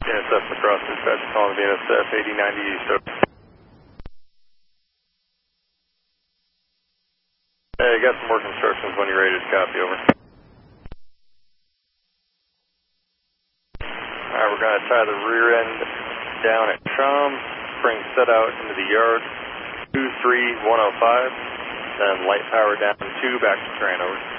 NSF across dispatch, calling the NSF 8090 East. Hey, got some work instructions when you're ready to copy, over. Alright, we're going to tie the rear end down at Chum, spring set out into the yard, 23105, then light power down 2 back to train, over.